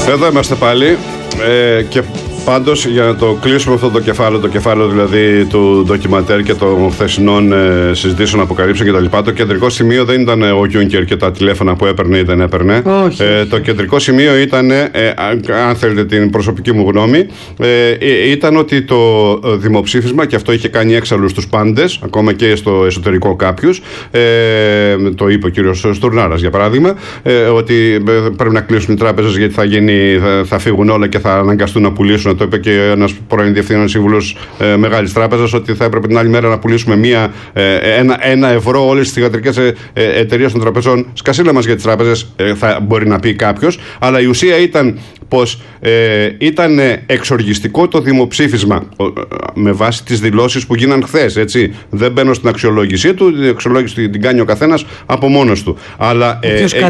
Εδώ είμαστε πάλι και πάντως για να το κλείσουμε αυτό το κεφάλαιο δηλαδή του ντοκιμαντέρ και των χθεσινών συζητήσεων, αποκαλύψεων κτλ. Το κεντρικό σημείο δεν ήταν ο Γιούνκερ και τα τηλέφωνα που έπαιρνε ή δεν έπαιρνε. Το κεντρικό σημείο ήταν, αν θέλετε την προσωπική μου γνώμη, ήταν ότι το δημοψήφισμα, και αυτό είχε κάνει έξαλλους τους πάντες, ακόμα και στο εσωτερικό κάποιους, το είπε ο κύριος Στουρνάρας για παράδειγμα, ότι πρέπει να κλείσουν οι τράπεζες γιατί θα φύγουν όλα και θα αναγκαστούν να πουλήσουν. Το είπε και ένας πρώην διευθύνων σύμβουλος μεγάλης τράπεζας, ότι θα έπρεπε την άλλη μέρα να πουλήσουμε ένα ευρώ όλες τις θυγατρικές εταιρείες των τραπεζών. Σκασίλα μας για τις τράπεζες, θα μπορεί να πει κάποιος, αλλά η ουσία ήταν πως ήταν εξοργιστικό το δημοψήφισμα με βάση τις δηλώσεις που γίναν χθες. Έτσι. Δεν μπαίνω στην αξιολόγησή του, την αξιολόγηση την κάνει ο καθένας από μόνος του. Αλλά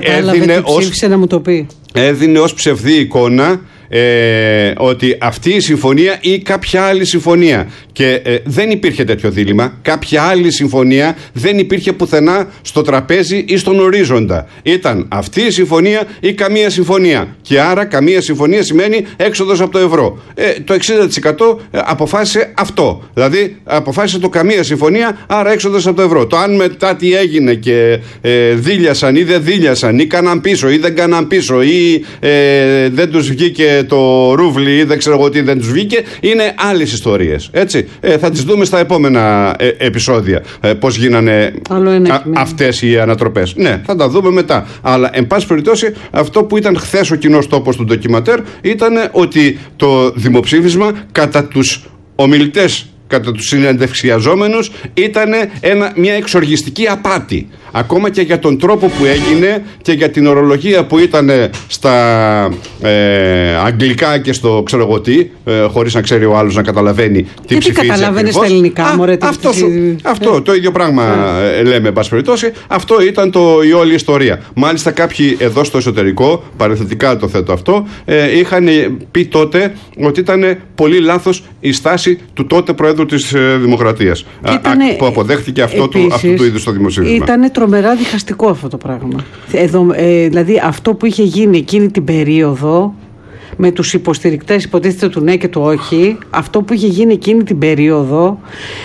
έδινε ως ψευδή εικόνα ότι αυτή η συμφωνία ή κάποια άλλη συμφωνία, και δεν υπήρχε τέτοιο δίλημμα. Κάποια άλλη συμφωνία δεν υπήρχε πουθενά στο τραπέζι ή στον ορίζοντα. Ήταν αυτή η συμφωνία ή καμία συμφωνία, και άρα καμία συμφωνία σημαίνει έξοδος από το ευρώ. Το 60% αποφάσισε αυτό, δηλαδή αποφάσισε το καμία συμφωνία, άρα έξοδος από το ευρώ. Το αν μετά τι έγινε και δίλιασαν ή δεν δίλιασαν ή κάναν πίσω ή δεν κάναν πίσω ή δεν τους βγήκε το ρούβλι ή δεν ξέρω εγώ τι δεν τους βγήκε, είναι άλλες ιστορίες. Έτσι. Θα τις δούμε στα επόμενα επεισόδια πώς γίνανε αυτές οι ανατροπές. Ναι, θα τα δούμε μετά. Αλλά εν πάση περιπτώσει, αυτό που ήταν χθες ο κοινός τόπος του ντοκιμαντέρ ήταν ότι το δημοψήφισμα κατά τους ομιλητές, κατά τους συνεντευξιαζόμενους, ήταν μια εξοργιστική απάτη. Ακόμα και για τον τρόπο που έγινε και για την ορολογία που ήταν στα αγγλικά και στο ξέρω εγώ τι, χωρίς να ξέρει ο άλλος να καταλαβαίνει τι ψηφίζει. Τι καταλαβαίνει στα ελληνικά, μωρέ. Αυτό το ίδιο πράγμα λέμε, εν πάση περιπτώσει. Αυτό ήταν η όλη ιστορία. Μάλιστα κάποιοι εδώ στο εσωτερικό, παρενθετικά το θέτω αυτό, είχαν πει τότε ότι ήταν πολύ λάθος η στάση του τότε Προέδρου της Δημοκρατίας, που αποδέχτηκε αυτού του είδους το δημοψήφισμα. Ήταν τρομερά διχαστικό αυτό το πράγμα. Δηλαδή αυτό που είχε γίνει εκείνη την περίοδο με τους υποστηρικτές, υποτίθεται, του ναι και του όχι, αυτό που είχε γίνει εκείνη την περίοδο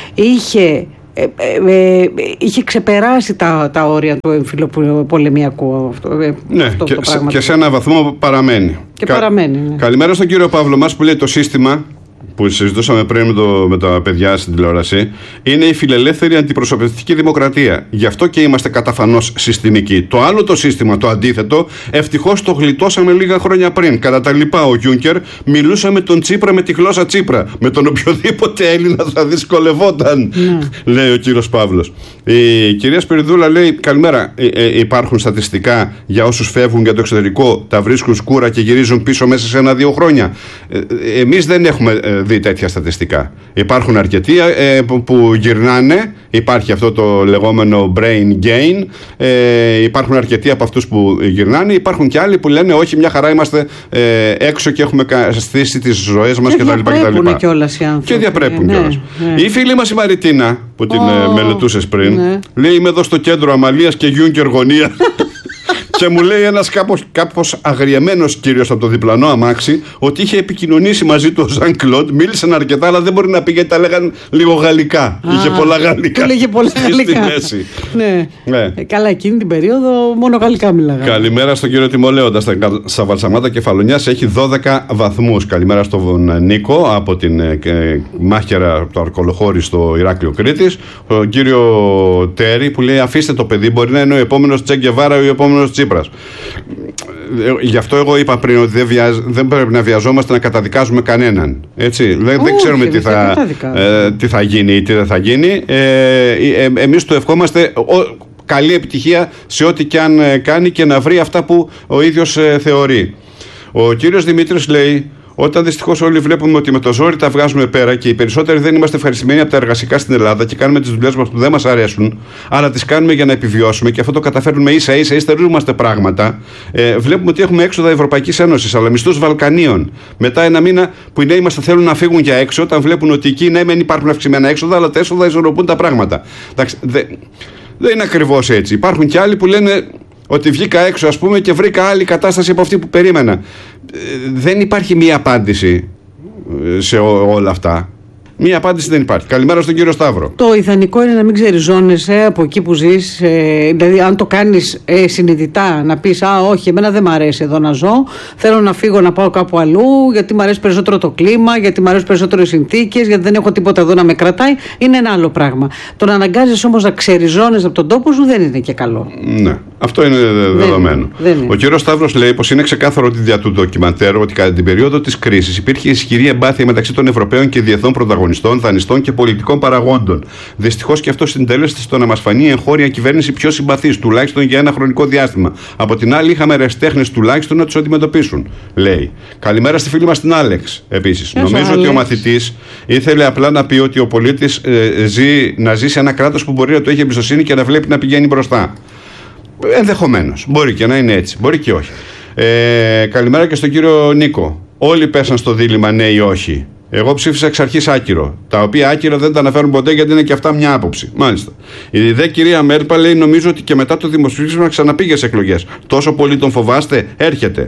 είχε ξεπεράσει τα όρια του εμφυλοπολεμιακού. Ναι, και σε έναν βαθμό παραμένει. Παραμένει. Ναι. Καλημέρα στον κύριο Παύλο μας που λέει το σύστημα που συζητούσαμε πριν με τα παιδιά στην τηλεόραση, είναι η φιλελεύθερη αντιπροσωπευτική δημοκρατία. Γι' αυτό και είμαστε καταφανώς συστημικοί. Το άλλο το σύστημα, το αντίθετο, ευτυχώς το γλιτώσαμε λίγα χρόνια πριν. Κατά τα λοιπά, ο Γιούνκερ μιλούσε με τον Τσίπρα με τη γλώσσα Τσίπρα. Με τον οποιοδήποτε Έλληνα θα δυσκολευόταν, λέει ο κύριος Παύλος. Η κυρία Σπυριδούλα λέει: καλημέρα. Υπάρχουν στατιστικά για όσους φεύγουν για το εξωτερικό, τα βρίσκουν σκούρα και γυρίζουν πίσω μέσα σε 1-2 χρόνια? Εμείς δεν έχουμε δει τέτοια στατιστικά. Υπάρχουν αρκετοί που γυρνάνε, υπάρχει αυτό το λεγόμενο brain gain, υπάρχουν αρκετοί από αυτούς που γυρνάνε, υπάρχουν και άλλοι που λένε όχι, μια χαρά είμαστε έξω και έχουμε στήσει τις ζωές μας κτλ. Και διαπρέπουν κιόλας. Η φίλη μας η Μαριτίνα που την μελετούσες πριν, λέει: είμαι εδώ στο κέντρο Αμαλίας και Γιούνκερ γωνία. Και μου λέει ένας κάπως αγριεμένος κύριος από το διπλανό αμάξι ότι είχε επικοινωνήσει μαζί του ο Ζαν Κλοντ, μίλησαν αρκετά, αλλά δεν μπορεί να πει γιατί τα λέγαν λίγο γαλλικά. Είχε πολλά γαλλικά. Είχε πολλά γαλλικά. Ναι. Καλά, εκείνη την περίοδο μόνο γαλλικά μιλάγανε. Καλημέρα στον κύριο Τιμολέοντα στα Βαλσαμάτα Κεφαλονιάς. Έχει 12 βαθμούς. Καλημέρα στον Νίκο από την μάχαιρα του Αρκολοχώρη στο Ηράκλειο Κρήτης. Ο κύριο Τέρι που λέει: αφήστε το παιδί, μπορεί να είναι ο επόμενος Τσε Γκεβάρα ή ο επόμενος Τσίπρας. Γι' αυτό εγώ είπα πριν ότι δεν πρέπει να βιαζόμαστε να καταδικάζουμε κανέναν. Έτσι. Δεν ξέρουμε τι θα γίνει ή τι δεν θα γίνει. Εμείς του ευχόμαστε καλή επιτυχία σε ό,τι και αν κάνει και να βρει αυτά που ο ίδιος θεωρεί. Ο κύριος Δημήτρης λέει: όταν δυστυχώς όλοι βλέπουμε ότι με το ζόρι τα βγάζουμε πέρα και οι περισσότεροι δεν είμαστε ευχαριστημένοι από τα εργασικά στην Ελλάδα και κάνουμε τις δουλειές μας που δεν μας αρέσουν, αλλά τις κάνουμε για να επιβιώσουμε και αυτό το καταφέρνουμε ίσα-ίσα, στερούμαστε πράγματα. Βλέπουμε ότι έχουμε έξοδα Ευρωπαϊκής Ένωσης, αλλά μισθούς Βαλκανίων. Μετά ένα μήνα που οι νέοι μας θα θέλουν να φύγουν για έξω, όταν βλέπουν ότι εκεί ναι, μεν υπάρχουν αυξημένα έξοδα, αλλά τα έσοδα ισορροπούν τα πράγματα. Εντάξει, δεν είναι ακριβώς έτσι. Υπάρχουν και άλλοι που λένε: Ότι βγήκα έξω, ας πούμε, και βρήκα άλλη κατάσταση από αυτή που περίμενα. Δεν υπάρχει μία απάντηση σε όλα αυτά. Μία απάντηση δεν υπάρχει. Καλημέρα στον κύριο Σταύρο. Το ιδανικό είναι να μην ξεριζώνεσαι από εκεί που ζεις. Δηλαδή, αν το κάνεις συνειδητά, να πεις όχι, εμένα δεν μ' αρέσει εδώ να ζω. Θέλω να φύγω να πάω κάπου αλλού, γιατί μ' αρέσει περισσότερο το κλίμα, γιατί μ' αρέσει περισσότερο οι συνθήκες, γιατί δεν έχω τίποτα εδώ να με κρατάει. Είναι ένα άλλο πράγμα. Το να αναγκάζεσαι όμως να ξεριζώνεσαι από τον τόπο σου δεν είναι και καλό. Ναι, αυτό είναι δεδομένο. Ο κύριος Σταύρος λέει πως είναι ξεκάθαρο ότι δια του ντοκιμαντέρ ότι κατά την περίοδο της κρίσης υπήρχε ισχυρή εμπάθεια μεταξύ των Ευρωπαίων και διεθνών πρωταγωνιστών, δανειστών και πολιτικών παραγόντων. Δυστυχώς και αυτό συντέλεσε στο να μας φανεί η εγχώρια κυβέρνηση πιο συμπαθής, τουλάχιστον για ένα χρονικό διάστημα. Από την άλλη, είχαμε ερασιτέχνες τουλάχιστον να τους αντιμετωπίσουν, λέει. Καλημέρα στη φίλη μας την Άλεξ. Επίσης, νομίζω ότι ο μαθητής ήθελε απλά να πει ότι ο πολίτης να ζει σε ένα κράτος που μπορεί να του έχει εμπιστοσύνη και να βλέπει να πηγαίνει μπροστά. Ενδεχομένως. Μπορεί και να είναι έτσι. Μπορεί και όχι. Καλημέρα και στον κύριο Νίκο. Όλοι πέσαν στο δίλημμα ναι ή όχι. Εγώ ψήφισα εξ αρχής άκυρο. Τα οποία άκυρα δεν τα αναφέρουν ποτέ γιατί είναι και αυτά μια άποψη. Μάλιστα. Η δε κυρία Μέρπα λέει: νομίζω ότι και μετά το δημοψήφισμα ξαναπήγε σε εκλογές. Τόσο πολύ τον φοβάστε, έρχεται.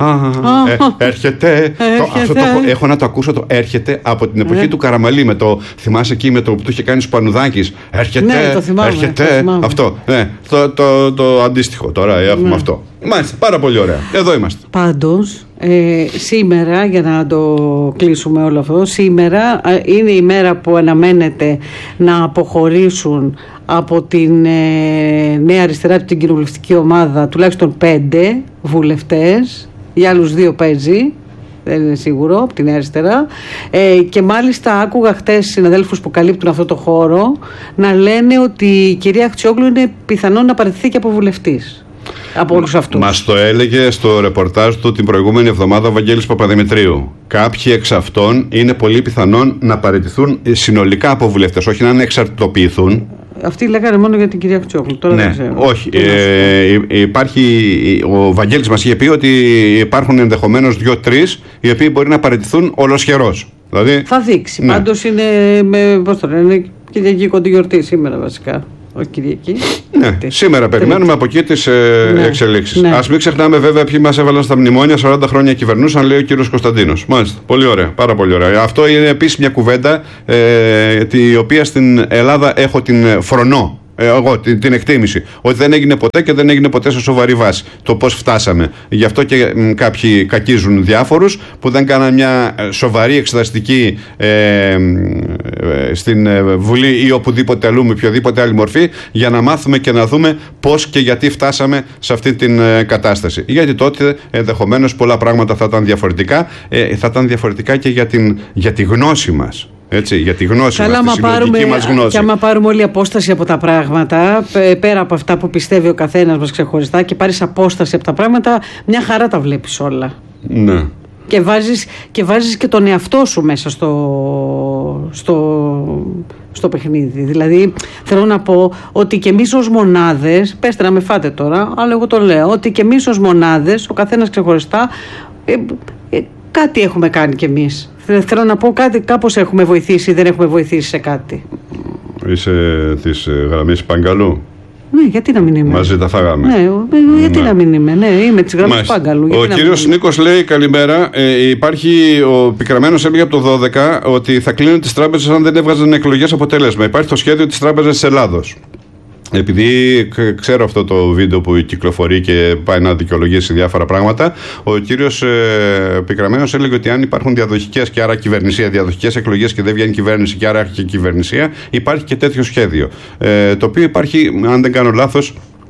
Έρχεται. Έχω να το ακούσω το έρχεται από την εποχή του Καραμαλή. Με το, θυμάσαι εκεί με το που του είχε κάνει Σπανουδάκης. Έρχεται. Ναι, το θυμάμαι, έρχεται. Αυτό. Ναι, το αντίστοιχο. Τώρα έχουμε αυτό. Μάλιστα, πάρα πολύ ωραία. Εδώ είμαστε. Πάντως, σήμερα, για να το κλείσουμε όλο αυτό, σήμερα είναι η μέρα που αναμένεται να αποχωρήσουν από την Νέα Αριστερά, την κοινοβουλευτική ομάδα, τουλάχιστον 5 βουλευτές. Για άλλους 2 παίζει, δεν είναι σίγουρο, από τη Νέα Αριστερά. Και μάλιστα άκουγα χτες συναδέλφους που καλύπτουν αυτό το χώρο να λένε ότι η κυρία Αχτσιόγλου είναι πιθανόν να παραιτηθεί και από βουλευτής. Από όλους αυτούς. Μας το έλεγε στο ρεπορτάζ του την προηγούμενη εβδομάδα ο Βαγγέλης Παπαδημητρίου. Κάποιοι εξ αυτών είναι πολύ πιθανόν να παραιτηθούν συνολικά από βουλευτές, όχι να εξαρτητοποιηθούν. Αυτοί λέγανε μόνο για την κυρία Αχτσιόγλου. Τώρα δεν ξέρω. Όχι. Ο Βαγγέλης μας είχε πει ότι υπάρχουν ενδεχομένως 2-3 οι οποίοι μπορεί να παραιτηθούν ολοσχερός. Δηλαδή, θα δείξει. Ναι. Πάντως είναι είναι Κυριακή κοντή γιορτή σήμερα βασικά. Όχι Κυριακή. Ναι, σήμερα περιμένουμε από εκεί τις εξελίξεις. Ναι. Ας μην ξεχνάμε βέβαια ποιοι μας έβαλαν στα μνημόνια 40 χρόνια κυβερνούσαν, λέει ο κύριος Κωνσταντίνος. Μάλιστα. Πολύ ωραία. Πάρα πολύ ωραία. Αυτό είναι επίσης μια κουβέντα η οποία στην Ελλάδα έχω την φρονώ. Εγώ την εκτίμηση ότι δεν έγινε ποτέ και δεν έγινε ποτέ σε σοβαρή βάση το πώς φτάσαμε. Γι' αυτό και κάποιοι κακίζουν διάφορους που δεν κάναν μια σοβαρή εξεταστική στην Βουλή ή οπουδήποτε αλλού με οποιοδήποτε άλλη μορφή για να μάθουμε και να δούμε πώς και γιατί φτάσαμε σε αυτή την κατάσταση. Γιατί τότε ενδεχομένως πολλά πράγματα θα ήταν διαφορετικά, θα ήταν διαφορετικά και για τη γνώση μας. Έτσι, για τη γνώση μας, τη συλλογική μας γνώση. Και άμα πάρουμε όλη απόσταση από τα πράγματα, πέρα από αυτά που πιστεύει ο καθένας μας ξεχωριστά και πάρεις απόσταση από τα πράγματα, μια χαρά τα βλέπεις όλα. Ναι. Και βάζεις και τον εαυτό σου μέσα στο παιχνίδι. Δηλαδή, θέλω να πω ότι και εμείς ως μονάδες, πέστε να με φάτε τώρα, αλλά εγώ το λέω, ότι και εμείς ως μονάδες, ο καθένας ξεχωριστά, κάτι έχουμε κάνει κι εμείς. Θέλω να πω κάπως έχουμε βοηθήσει ή δεν έχουμε βοηθήσει σε κάτι. Είσαι της γραμμής Παγκαλού. Ναι, γιατί να μην είμαι. Μαζί τα φάγαμε. Ναι, γιατί να μην είμαι. Ναι, είμαι της γραμμής Παγκαλού. Ο κύριος Νίκος λέει καλημέρα. Υπάρχει, ο Πικραμένος έλεγε από το 12 ότι θα κλείνουν τις τράπεζες αν δεν έβγαζαν εκλογές αποτέλεσμα. Υπάρχει το σχέδιο της Τράπεζας της Ελλάδος. Επειδή ξέρω αυτό το βίντεο που κυκλοφορεί και πάει να δικαιολογήσει διάφορα πράγματα, ο κύριος Πικραμένος έλεγε ότι αν υπάρχουν διαδοχικές και άρα κυβερνησία, διαδοχικές εκλογές και δεν βγαίνει κυβέρνηση και άρα έχει και κυβερνησία, υπάρχει και τέτοιο σχέδιο. Το οποίο υπάρχει, αν δεν κάνω λάθος,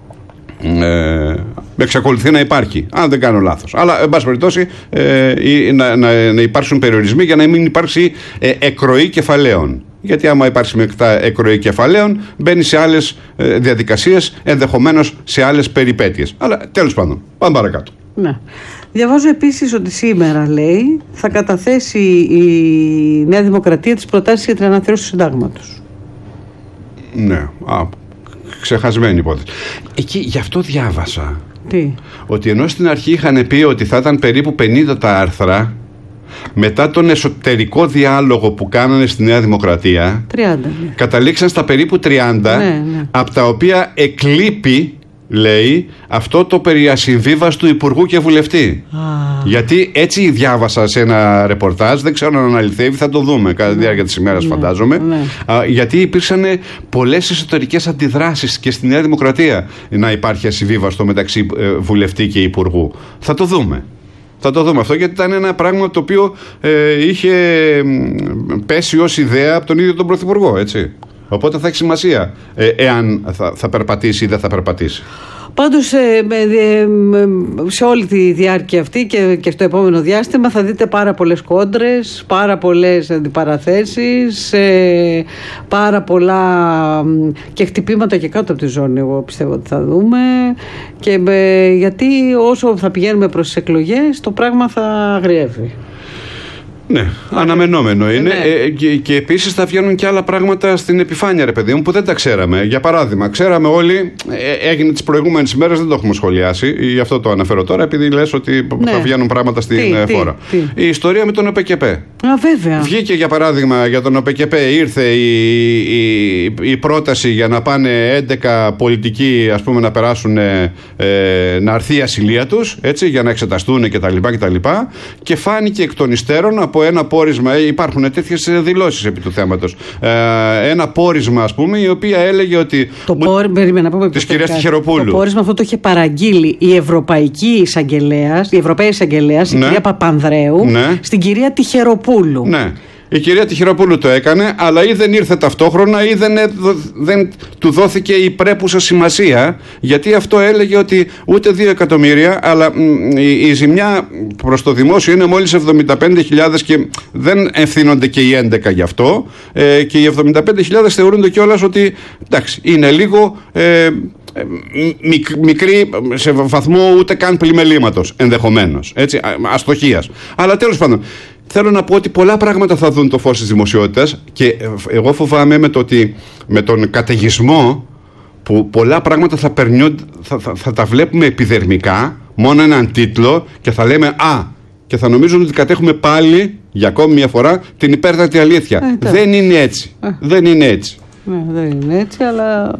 εξακολουθεί να υπάρχει, αν δεν κάνω λάθος. Αλλά, εν πάση περιπτώσει, να υπάρξουν περιορισμοί για να μην υπάρξει εκροή κεφαλαίων. Γιατί άμα υπάρξει μετά εκροή κεφαλαίων, μπαίνει σε άλλες διαδικασίες, ενδεχομένως σε άλλες περιπέτειες. Αλλά τέλος πάντων, πάμε παρακάτω. Ναι. Διαβάζω επίσης ότι σήμερα, λέει, θα καταθέσει η Νέα Δημοκρατία τις προτάσεις για την αναθεώρηση του συντάγματος. Ναι. Ξεχασμένη υπόθεση. Εκεί γι' αυτό διάβασα. Τι? Ότι ενώ στην αρχή είχαν πει ότι θα ήταν περίπου 50 τα άρθρα, μετά τον εσωτερικό διάλογο που κάνανε στη Νέα Δημοκρατία, 30, ναι. Καταλήξαν στα περίπου 30, ναι. Από τα οποία εκλείπει λέει αυτό το περί ασυμβίβαστου υπουργού και βουλευτή. Γιατί έτσι διάβασα σε ένα ρεπορτάζ, δεν ξέρω αν αληθεύει, θα το δούμε κατά τη διάρκεια της ημέρας, φαντάζομαι. Γιατί υπήρξαν πολλές εσωτερικές αντιδράσεις και στη Νέα Δημοκρατία να υπάρχει ασυμβίβαστο μεταξύ βουλευτή και υπουργού. Θα το δούμε. Θα το δούμε αυτό, γιατί ήταν ένα πράγμα το οποίο είχε πέσει ως ιδέα από τον ίδιο τον Πρωθυπουργό, έτσι. Οπότε θα έχει σημασία εάν θα περπατήσει ή δεν θα περπατήσει. Πάντως σε όλη τη διάρκεια αυτή και στο επόμενο διάστημα θα δείτε πάρα πολλές κόντρες, πάρα πολλές αντιπαραθέσεις, πάρα πολλά και χτυπήματα και κάτω από τη ζώνη, εγώ πιστεύω ότι θα δούμε, και γιατί όσο θα πηγαίνουμε προς τις εκλογές το πράγμα θα αγριεύει. Ναι, αναμενόμενο είναι. Και επίσης θα βγαίνουν και άλλα πράγματα στην επιφάνεια, ρε παιδί μου, που δεν τα ξέραμε. Για παράδειγμα, ξέραμε όλοι, έγινε τις προηγούμενες ημέρες, δεν το έχουμε σχολιάσει, γι' αυτό το αναφέρω τώρα, επειδή λες ότι θα βγαίνουν πράγματα στην φόρα. Η ιστορία με τον ΟΠΕΚΕΠΕ. Βέβαια. Βγήκε, για παράδειγμα, για τον ΟΠΕΚΕΠΕ, ήρθε η πρόταση για να πάνε 11 πολιτικοί, ας πούμε, να περάσουν, να αρθεί η ασυλία τους, έτσι, για να εξεταστούν κτλ. Και φάνηκε εκ των υστέρων από ένα πόρισμα, υπάρχουν τέτοιες δηλώσεις επί του θέματος. Ένα πόρισμα, ας πούμε, η οποία έλεγε ότι. Της κυρίας Τιχεροπούλου. Το πόρισμα αυτό το είχε παραγγείλει η Ευρωπαϊκή Εισαγγελέας, η κυρία Παπανδρέου, στην κυρία Τιχεροπούλου. Ναι. Η κυρία Τιχεροπούλου το έκανε, αλλά ή δεν ήρθε ταυτόχρονα ή δεν του δόθηκε η πρέπουσα σημασία, γιατί αυτό έλεγε ότι ούτε 2 εκατομμύρια, αλλά η ζημιά προς το δημόσιο είναι μόλις 75.000 και δεν ευθύνονται και οι 11 γι' αυτό, και οι 75.000 θεωρούνται κιόλας ότι εντάξει, είναι λίγο μικρή σε βαθμό ούτε καν πλημελήματος ενδεχομένως, έτσι, αστοχίας. Αλλά τέλος πάντων, θέλω να πω ότι πολλά πράγματα θα δουν το φως της δημοσιότητας, και εγώ φοβάμαι με τον καταιγισμό που πολλά πράγματα θα τα βλέπουμε επιδερμικά, μόνο έναν τίτλο, και θα λέμε και θα νομίζουν ότι κατέχουμε πάλι για ακόμη μια φορά την υπέρτατη αλήθεια. Δεν είναι έτσι. Δεν είναι έτσι. Δεν είναι έτσι, αλλά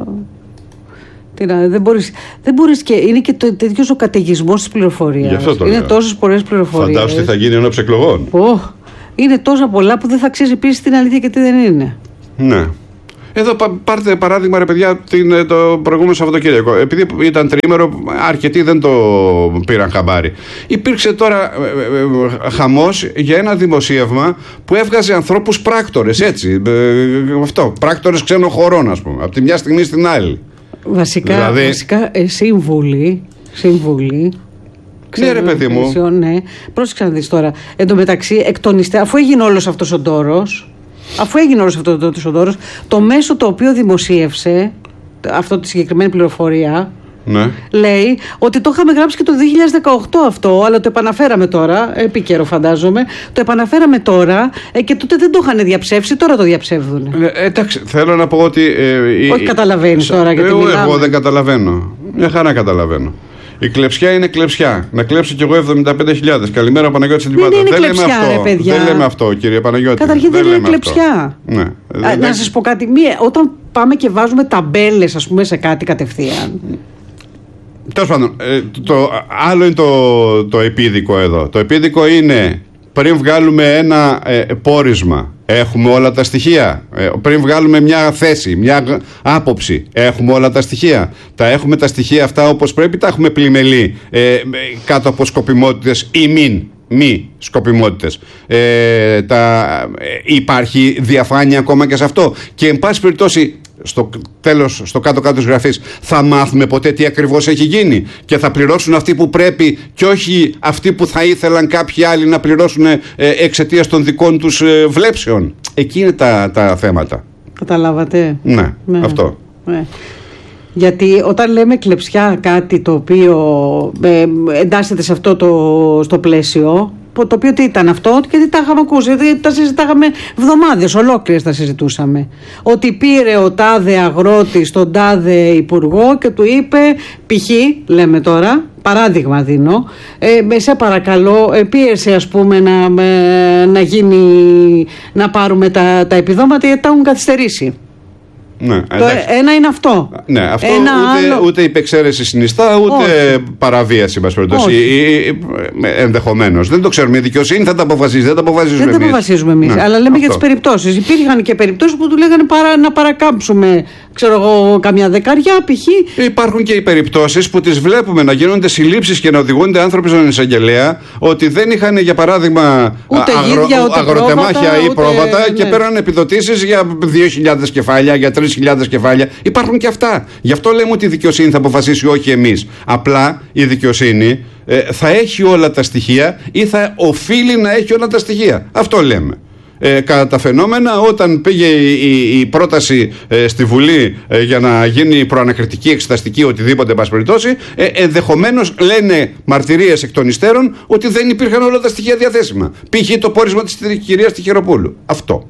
δεν μπορείς και είναι και τέτοιος ο καταιγισμός της πληροφορίας. Είναι τόσες πολλές πληροφορίες. Φαντάσου τι θα γίνει ενώπιση εκλογών. Είναι τόσα πολλά που δεν θα ξέρεις επίσης τι είναι αλήθεια και τι δεν είναι. Ναι. Εδώ πάρτε παράδειγμα, ρε παιδιά, το προηγούμενο Σαββατοκύριακο. Επειδή ήταν τριήμερο, αρκετοί δεν το πήραν χαμπάρι. Υπήρξε τώρα χαμός για ένα δημοσίευμα που έβγαζε ανθρώπους πράκτορες, έτσι. Αυτό, πράκτορες ξένων χωρών, ας πούμε, από τη μια στιγμή στην άλλη. Βασικά σύμβουλοι. Ναι, ρε παιδί μου. Ναι. Πρόσεξε να δεις τώρα. Εν τω μεταξύ, αφού έγινε όλος αυτός ο ντόρος, το μέσο το οποίο δημοσίευσε αυτό τη συγκεκριμένη πληροφορία, ναι, λέει ότι το είχαμε γράψει και το 2018 αυτό, αλλά το επαναφέραμε τώρα, επίκαιρο φαντάζομαι, το επαναφέραμε τώρα, και τότε δεν το είχαν διαψεύσει, τώρα το διαψεύδουν. Εντάξει, θέλω να πω ότι όχι, καταλαβαίνεις τώρα γιατί μιλάμε. Εγώ δεν καταλαβαίνω. Μια χαρά καταλαβαίνω. Η κλεψιά είναι κλεψιά. Να κλέψω κι εγώ 75.000. Καλημέρα, Παναγιώτη Συντιπάτα. Δεν λέμε αυτό. Δεν λέμε αυτό, κύριε Παναγιώτη. Καταρχήν δεν είναι κλεψιά. Ναι. Να σας πω κάτι. Όταν πάμε και βάζουμε ταμπέλες, ας πούμε, σε κάτι κατευθείαν. Τέλος πάντων, άλλο είναι το επίδικο εδώ. Το επίδικο είναι πριν βγάλουμε ένα πόρισμα, έχουμε όλα τα στοιχεία. Πριν βγάλουμε μια θέση, μια άποψη, έχουμε όλα τα στοιχεία. Τα έχουμε τα στοιχεία αυτά όπως πρέπει, τα έχουμε πλημελεί κάτω από σκοπιμότητες ή μη σκοπιμότητες. Υπάρχει διαφάνεια ακόμα και σε αυτό. Και εν πάση περιπτώσει, στο τέλος, στο κάτω-κάτω της γραφής, θα μάθουμε ποτέ τι ακριβώς έχει γίνει, και θα πληρώσουν αυτοί που πρέπει και όχι αυτοί που θα ήθελαν κάποιοι άλλοι να πληρώσουν εξαιτίας των δικών τους βλέψεων. Εκεί είναι τα θέματα. Καταλάβατε? Ναι, αυτό. Ναι. Γιατί όταν λέμε κλεψιά κάτι το οποίο εντάσσεται σε αυτό στο πλαίσιο, το οποίο τι ήταν αυτό, γιατί τα είχαμε ακούσει, τα συζητάγαμε εβδομάδες ολόκληρες, τα συζητούσαμε. Ότι πήρε ο τάδε αγρότης τον τάδε υπουργό και του είπε, π.χ. λέμε τώρα, παράδειγμα δίνω, σε παρακαλώ, πίεσε ας πούμε να πάρουμε τα επιδόματα, γιατί τα έχουν καθυστερήσει. Ναι, ένα είναι αυτό. Ναι, αυτό ούτε υπεξαίρεση συνιστά, ούτε παραβίαση, ενδεχομένως. Δεν το ξέρουμε. Η δικαιοσύνη θα τα αποφασίζει. Δεν τα αποφασίζουμε εμείς. Ναι, αλλά λέμε για τις περιπτώσεις. Υπήρχαν και περιπτώσεις που του λέγανε να παρακάμψουμε, ξέρω εγώ, καμιά δεκαριά π.χ. Υπάρχουν και οι περιπτώσεις που τις βλέπουμε να γίνονται συλλήψεις και να οδηγούνται άνθρωποι στον εισαγγελέα ότι δεν είχαν, για παράδειγμα, αγροτεμάχια ή πρόβατα και παίρνουν επιδοτήσεις για 2.000 κεφάλια, για 3.000 κεφάλια. Υπάρχουν και αυτά. Γι' αυτό λέμε ότι η δικαιοσύνη θα αποφασίσει, όχι εμείς. Απλά η δικαιοσύνη θα έχει όλα τα στοιχεία ή θα οφείλει να έχει όλα τα στοιχεία. Αυτό λέμε. Κατά τα φαινόμενα, όταν πήγε η πρόταση στη Βουλή για να γίνει προανακριτική, εξεταστική, οτιδήποτε, εν πάση περιπτώσει, ενδεχομένως λένε μαρτυρίες εκ των υστέρων ότι δεν υπήρχαν όλα τα στοιχεία διαθέσιμα. Π.χ. το πόρισμα της κυρίας Τυχεροπούλου. Αυτό.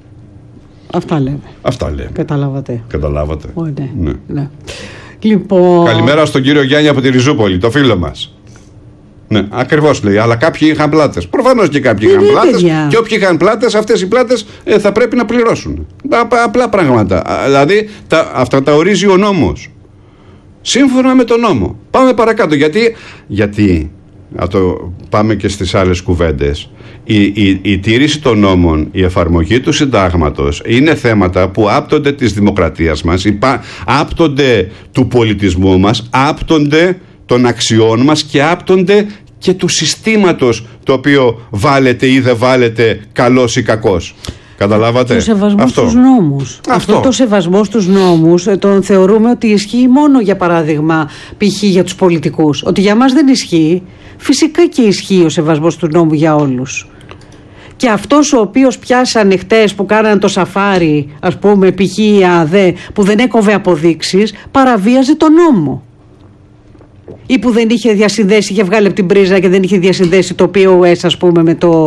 Αυτά λέμε. Καταλάβατε. Ναι. Λοιπόν... Καλημέρα στον κύριο Γιάννη από τη Ριζούπολη, το φίλο μας. Ναι, ακριβώς λέει. Αλλά κάποιοι είχαν πλάτες. Προφανώς και κάποιοι είχαν πλάτες. Και όποιοι είχαν πλάτες, αυτές οι πλάτες θα πρέπει να πληρώσουν. Απλά πράγματα. Δηλαδή, αυτά τα ορίζει ο νόμος. Σύμφωνα με τον νόμο. Πάμε παρακάτω. Γιατί πάμε και στις άλλες κουβέντες. Η τήρηση των νόμων, η εφαρμογή του συντάγματος είναι θέματα που άπτονται της δημοκρατίας μας, άπτονται του πολιτισμού μας, άπτονται των αξιών μας και άπτονται και του συστήματος το οποίο βάλετε ή δεν βάλετε, καλός ή κακός. Καταλάβατε? Το σεβασμό στους νόμους. Αυτό το σεβασμό στους νόμους τον θεωρούμε ότι ισχύει μόνο, για παράδειγμα, π.χ. για τους πολιτικούς. Ότι για μας δεν ισχύει. Φυσικά και ισχύει ο σεβασμός του νόμου για όλους. Και αυτός ο οποίος πιάσανε χτες που κάνανε το σαφάρι, ας πούμε, π.χ. η ΑΔΕ, που δεν έκοβε αποδείξεις, παραβίαζε τον νόμο. Ή που δεν είχε διασυνδέσει, είχε βγάλει από την πρίζα και δεν είχε διασυνδέσει το POS, ας πούμε,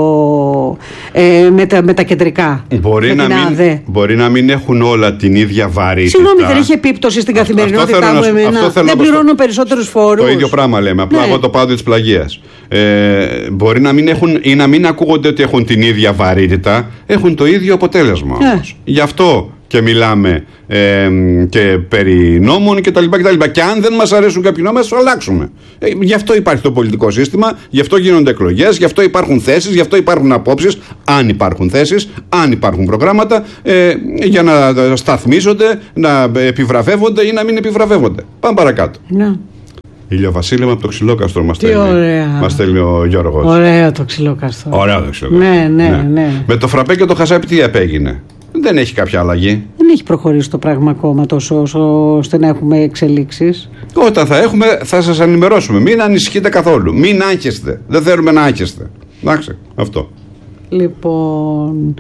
με τα κεντρικά. Μπορεί να μην έχουν όλα την ίδια βαρύτητα. Συγγνώμη, δεν είχε επίπτωση στην καθημερινότητά μου εμένα. Δεν πληρώνω περισσότερους φόρους. Το ίδιο πράγμα λέμε. Απλά εγώ το πάω της πλαγίας. Μπορεί να μην έχουν ή να μην ακούγονται ότι έχουν την ίδια βαρύτητα. Έχουν το ίδιο αποτέλεσμα όμως. Γι' αυτό και μιλάμε και περί νόμων κτλ. Και αν δεν μας αρέσουν κάποιοι νόμοι, θα αλλάξουμε. Γι' αυτό υπάρχει το πολιτικό σύστημα, γι' αυτό γίνονται εκλογές, γι' αυτό υπάρχουν θέσεις, γι' αυτό υπάρχουν απόψεις, αν υπάρχουν θέσεις, αν υπάρχουν προγράμματα, για να σταθμίζονται, να επιβραβεύονται ή να μην επιβραβεύονται. Πάμε παρακάτω. Ναι. Ηλιοβασίλεμα από το Ξυλόκαστρο μας στέλνει ο Γιώργος. Ωραίο το Ξυλόκαστρο. Ναι. Με το φραπέ και το χασάπι τι απέγινε? Δεν έχει κάποια αλλαγή. Δεν έχει προχωρήσει το πράγμα ακόμα τόσο ώστε να έχουμε εξελίξεις. Όταν θα έχουμε, θα σας ενημερώσουμε. Μην ανησυχείτε καθόλου. Μην άγχεστε. Δεν θέλουμε να άγχεστε. Εντάξει, αυτό. Λοιπόν,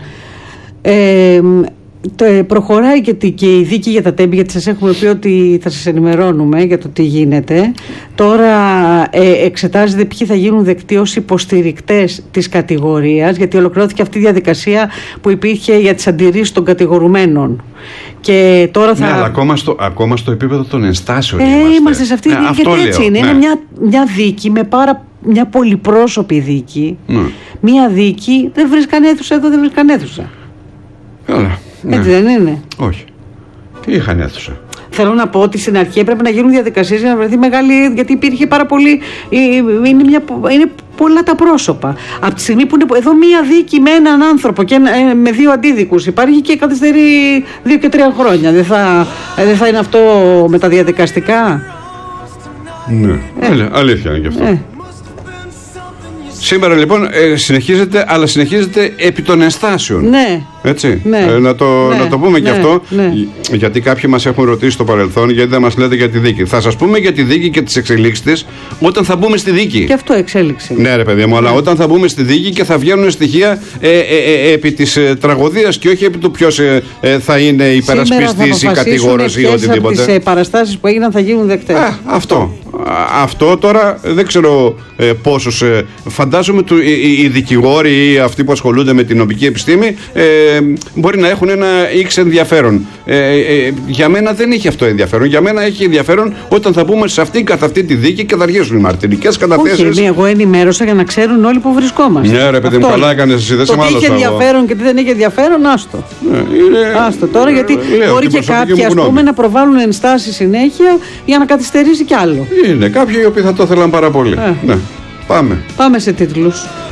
προχωράει και η δίκη για τα τέμπη, γιατί σας έχουμε πει ότι θα σας ενημερώνουμε για το τι γίνεται. Τώρα εξετάζεται ποιοι θα γίνουν δεκτοί ως υποστηρικτές της κατηγορίας, γιατί ολοκληρώθηκε αυτή η διαδικασία που υπήρχε για τις αντιρρήσεις των κατηγορουμένων. Και τώρα θα... Ναι, αλλά ακόμα στο επίπεδο των ενστάσεων είμαστε σε αυτή τη δίκη, γιατί έτσι είναι. Είναι μια δίκη με μια πολυπρόσωπη δίκη. Μια δίκη, δεν βρίσκαν αίθουσα εδώ, δεν βρίσκαν αίθουσα. Καλά. Έτσι δεν είναι? Όχι. Τι είχαν αίθουσα? Θέλω να πω ότι στην αρχή έπρεπε να γίνουν διαδικασίες για να βρεθεί μεγάλη. Γιατί υπήρχε πάρα πολύ. Είναι πολλά τα πρόσωπα. Από τη στιγμή που είναι εδώ μία δίκη με έναν άνθρωπο και με δύο αντίδικους, υπάρχει και καθυστερεί 2 και 3 χρόνια. Δεν θα είναι αυτό με τα διαδικαστικά? Ναι. Αλήθεια είναι και αυτό. Σήμερα λοιπόν συνεχίζεται, αλλά συνεχίζεται επί των ενστάσεων. Ναι. Έτσι. Ναι. Να το πούμε και αυτό. Ναι. Γιατί κάποιοι μας έχουν ρωτήσει στο παρελθόν, γιατί δεν μας λέτε για τη δίκη. Θα σας πούμε για τη δίκη και τις εξελίξεις της όταν θα μπούμε στη δίκη. Και αυτό εξέλιξη. Ναι, ρε παιδί μου, αλλά όταν θα μπούμε στη δίκη και θα βγαίνουν στοιχεία επί της τραγωδίας και όχι επί του ποιος θα είναι υπερασπιστής ή κατηγόρος ή οτιδήποτε. Τις παραστάσεις που έγιναν θα γίνουν δεκτές. Αυτό τώρα δεν ξέρω πόσους. Φαντάζομαι οι δικηγόροι ή αυτοί που ασχολούνται με την νομική επιστήμη μπορεί να έχουν ένα X ενδιαφέρον. Για μένα δεν έχει αυτό ενδιαφέρον. Για μένα έχει ενδιαφέρον όταν θα μπούμε σε αυτήν καθ' αυτή τη δίκη και θα αρχίσουν οι μαρτυρικές καταθέσεις. Όχι, εγώ ενημέρωσα για να ξέρουν όλοι που βρισκόμαστε. Ναι, ρε παιδί μου, καλά έκανες εσύ. Δεν σε μάλωσα. Τι είχε ενδιαφέρον και τι δεν είχε ενδιαφέρον, άστο. Άστο τώρα, γιατί μπορεί και κάποιοι να προβάλλουν ενστάσεις συνέχεια για να καθυστερήσει κι άλλο. Είναι κάποιοι οι οποίοι θα το ήθελαν πάρα πολύ. Ναι. Πάμε. Πάμε σε τίτλους.